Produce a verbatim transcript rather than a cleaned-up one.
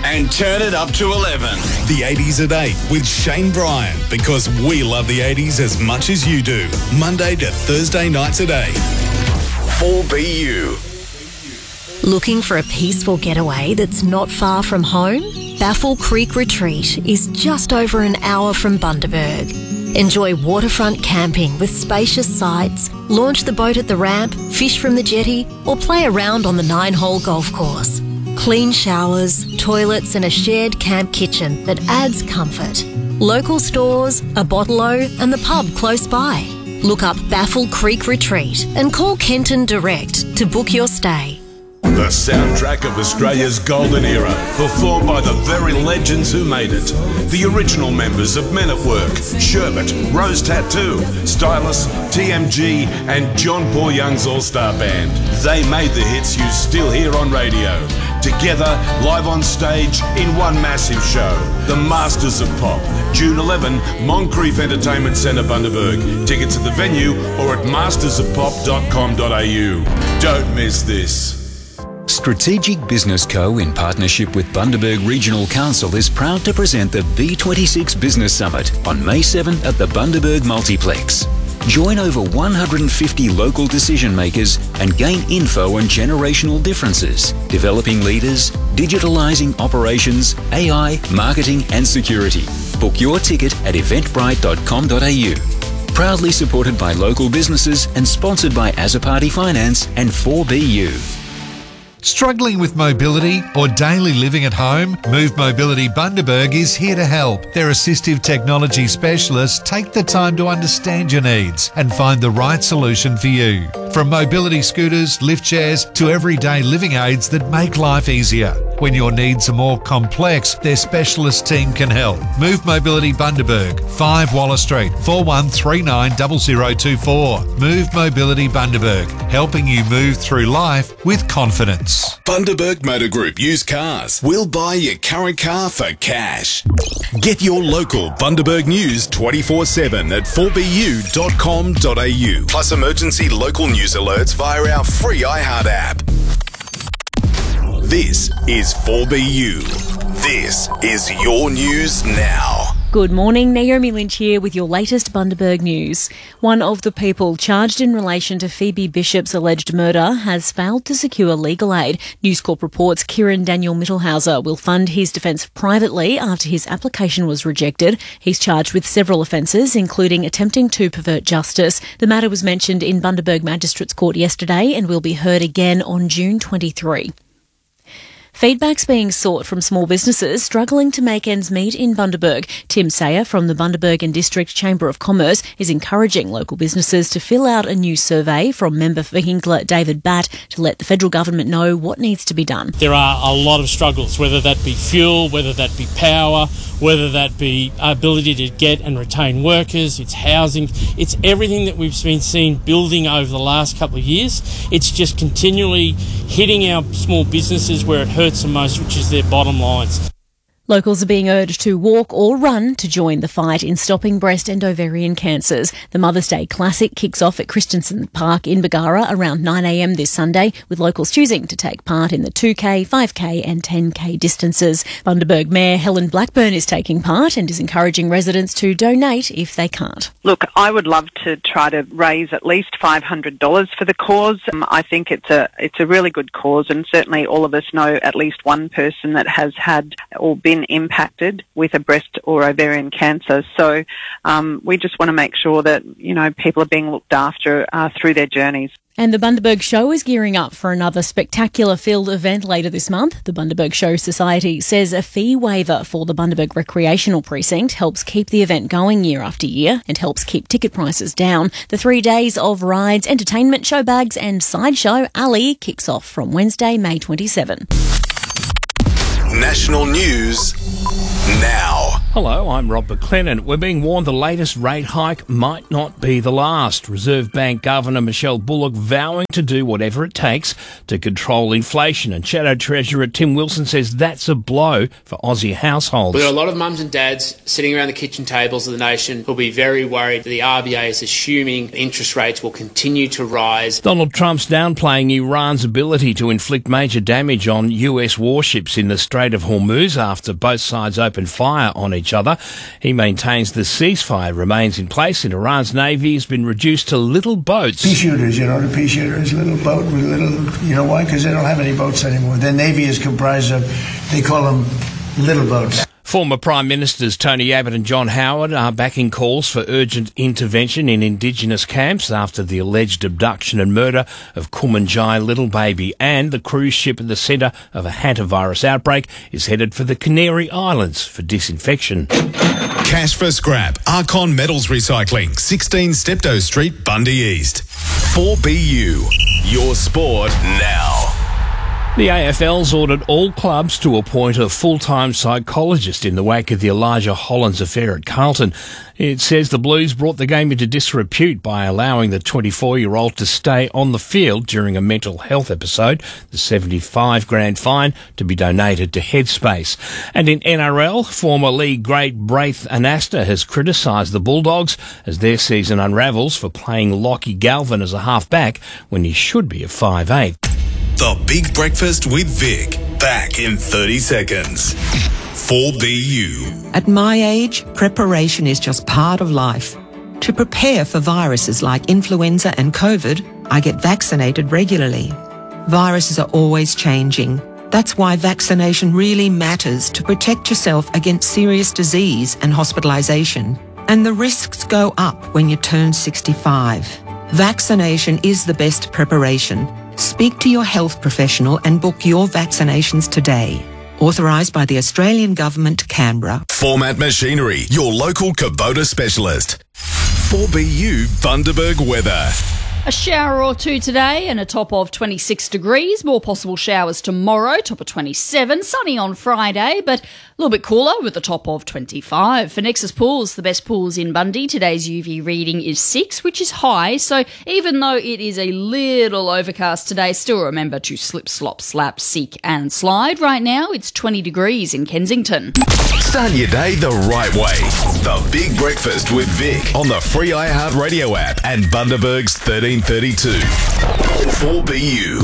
and turn it up to eleven. The eighties at eight with Shane Bryan, because we love the eighties as much as you do. Monday to Thursday nights at eight. four B U. Looking for a peaceful getaway that's not far from home? Baffle Creek Retreat is just over an hour from Bundaberg. Enjoy waterfront camping with spacious sites, launch the boat at the ramp, fish from the jetty, or play around on the nine-hole golf course. Clean showers, toilets and a shared camp kitchen that adds comfort. Local stores, a bottle-o and the pub close by. Look up Baffle Creek Retreat and call Kenton direct to book your stay. The soundtrack of Australia's golden era, performed by the very legends who made it. The original members of Men at Work, Sherbet, Rose Tattoo, Stylus, T M G and John Paul Young's All-Star Band. They made the hits you still hear on radio. Together, live on stage, in one massive show. The Masters of Pop, June eleventh, Moncrief Entertainment Centre, Bundaberg. Tickets at the venue or at masters of pop dot com dot a u. Don't miss this. Strategic Business Co, in partnership with Bundaberg Regional Council, is proud to present the B twenty-six Business Summit on May seventh at the Bundaberg Multiplex. Join over one hundred fifty local decision makers and gain info on generational differences, developing leaders, digitalising operations, A I, marketing and security. Book your ticket at eventbrite dot com dot a u. Proudly supported by local businesses and sponsored by Azzopardi Finance and four B U. Struggling with mobility or daily living at home? Move Mobility Bundaberg is here to help. Their assistive technology specialists take the time to understand your needs and find the right solution for you. From mobility scooters, lift chairs to everyday living aids that make life easier. When your needs are more complex, their specialist team can help. Move Mobility Bundaberg, five Wallace Street, four one three nine zero zero two four. Move Mobility Bundaberg, helping you move through life with confidence. Bundaberg Motor Group Used Cars. We'll buy your current car for cash. Get your local Bundaberg news twenty-four seven at four b u dot com dot a u. Plus emergency local news alerts via our free iHeart app. This is four B U. This is your news now. Good morning, Naomi Lynch here with your latest Bundaberg news. One of the people charged in relation to Phoebe Bishop's alleged murder has failed to secure legal aid. News Corp reports Kieran Daniel Mittelhauser will fund his defence privately after his application was rejected. He's charged with several offences, including attempting to pervert justice. The matter was mentioned in Bundaberg Magistrates Court yesterday and will be heard again on June twenty-third. Feedback's being sought from small businesses struggling to make ends meet in Bundaberg. Tim Sayer from the Bundaberg and District Chamber of Commerce is encouraging local businesses to fill out a new survey from member for Hinkler David Batt to let the federal government know what needs to be done. There are a lot of struggles, whether that be fuel, whether that be power, whether that be ability to get and retain workers, it's housing, it's everything that we've been seeing building over the last couple of years. It's just continually hitting our small businesses where it hurts the most, which is their bottom lines. Locals are being urged to walk or run to join the fight in stopping breast and ovarian cancers. The Mother's Day Classic kicks off at Christensen Park in Bargara around nine a m this Sunday, with locals choosing to take part in the two k, five k and ten k distances. Bundaberg Mayor Helen Blackburn is taking part and is encouraging residents to donate if they can't. Look, I would love to try to raise at least five hundred dollars for the cause. Um, I think it's a it's a really good cause, and certainly all of us know at least one person that has had or been impacted with a breast or ovarian cancer. So um, we just want to make sure that, you know, people are being looked after uh, through their journeys. And the Bundaberg Show is gearing up for another spectacular field event later this month. The Bundaberg Show Society says a fee waiver for the Bundaberg Recreational Precinct helps keep the event going year after year and helps keep ticket prices down. The three days of rides, entertainment, show bags and sideshow alley kicks off from Wednesday, May twenty-seventh. National news now. Hello, I'm Rob McLennan. We're being warned the latest rate hike might not be the last. Reserve Bank Governor Michelle Bullock vowing to do whatever it takes to control inflation. And Shadow Treasurer Tim Wilson says that's a blow for Aussie households. There are a lot of mums and dads sitting around the kitchen tables of the nation who'll be very worried that the R B A is assuming interest rates will continue to rise. Donald Trump's downplaying Iran's ability to inflict major damage on U S warships in the Strait of Hormuz after both sides opened fire on each other. He maintains the ceasefire remains in place and Iran's navy has been reduced to little boats. Pea shooters, you know, the pea shooters, little boat with little, you know why? Because they don't have any boats anymore. Their navy is comprised of, they call them little boats. Former Prime Ministers Tony Abbott and John Howard are backing calls for urgent intervention in Indigenous camps after the alleged abduction and murder of Kumanjai little baby, and the cruise ship at the centre of a hantavirus outbreak is headed for the Canary Islands for disinfection. Cash for scrap. Archon Metals Recycling, sixteen Steptoe Street, Bundy East. four B U. Your sport now. The A F L's ordered all clubs to appoint a full-time psychologist in the wake of the Elijah Hollands affair at Carlton. It says the Blues brought the game into disrepute by allowing the twenty-four-year-old to stay on the field during a mental health episode, the seventy-five grand fine to be donated to Headspace. And in N R L, former league great Braith Anasta has criticised the Bulldogs as their season unravels for playing Lockie Galvin as a half-back when he should be a five eight. The Big Breakfast with Vic. Back in thirty seconds. four B U. At my age, preparation is just part of life. To prepare for viruses like influenza and COVID, I get vaccinated regularly. Viruses are always changing. That's why vaccination really matters to protect yourself against serious disease and hospitalisation. And the risks go up when you turn sixty-five. Vaccination is the best preparation. Speak to your health professional and book your vaccinations today. Authorised by the Australian Government, Canberra. Format Machinery, your local Kubota specialist. four B U Bundaberg weather. A shower or two today and a top of twenty-six degrees. More possible showers tomorrow, top of twenty-seven. Sunny on Friday, but a little bit cooler with a top of twenty-five. For Nexus Pools, the best pools in Bundy, today's U V reading is six, which is high. So even though it is a little overcast today, still remember to slip, slop, slap, seek and slide. Right now, it's twenty degrees in Kensington. Start your day the right way. The Big Breakfast with Vic on the free iHeartRadio app and Bundaberg's thirteen thirty-two. four B U.